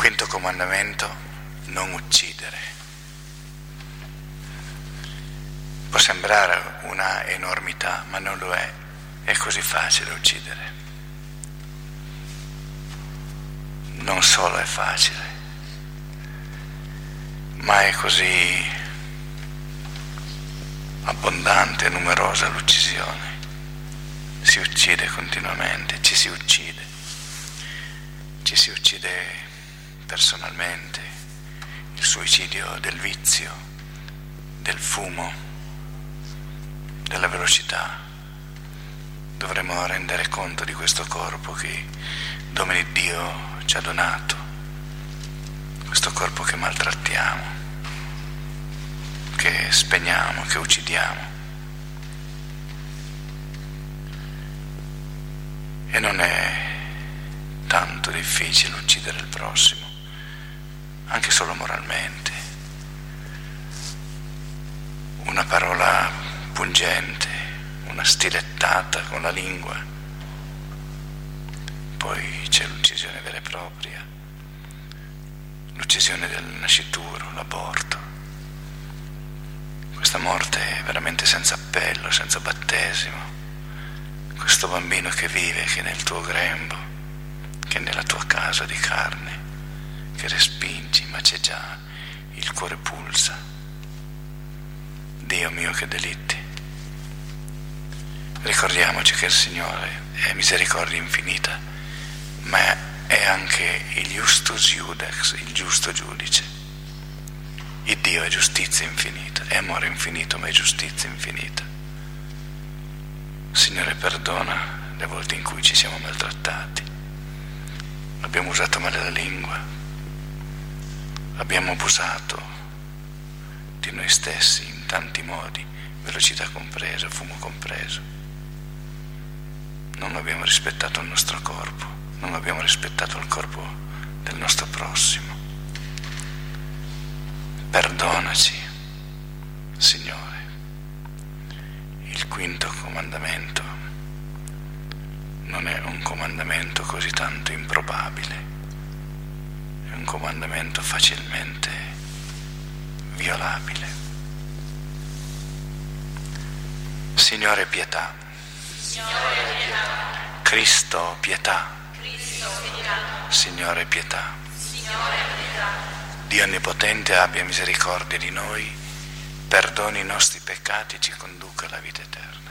Quinto comandamento: non uccidere. Può sembrare una enormità, ma non lo è così facile uccidere. Non solo è facile, ma è così abbondante e numerosa l'uccisione. Si uccide continuamente, ci si uccide personalmente, il suicidio del vizio, del fumo, della velocità. Dovremmo rendere conto di questo corpo che Domini Dio ci ha donato, questo corpo che maltrattiamo, che spegniamo, che uccidiamo. E non è tanto difficile uccidere il prossimo, anche solo moralmente. Una parola pungente, una stilettata con la lingua. Poi c'è l'uccisione vera e propria, l'uccisione del nascituro, l'aborto. Questa morte è veramente senza appello, senza battesimo. Questo bambino che vive, che è nel tuo grembo, che è nella tua casa di carne, che respingi, ma c'è già, il cuore pulsa. Dio mio, che delitti. Ricordiamoci che il Signore è misericordia infinita, ma è anche il justus iudex, il giusto giudice. Il Dio è giustizia infinita, è amore infinito, ma è giustizia infinita. Signore, perdona le volte in cui ci siamo maltrattati, abbiamo usato male la lingua, abbiamo abusato di noi stessi in tanti modi, velocità compresa, fumo compreso. Non abbiamo rispettato il nostro corpo, non abbiamo rispettato il corpo del nostro prossimo. Perdonaci, Signore. Il quinto comandamento non è un comandamento così tanto improbabile, è un comandamento facilmente violabile. Signore, pietà. Signore, pietà. Cristo, pietà. Cristo, pietà. Signore, pietà. Signore, pietà. Dio Onnipotente abbia misericordia di noi, perdoni i nostri peccati e ci conduca alla vita eterna.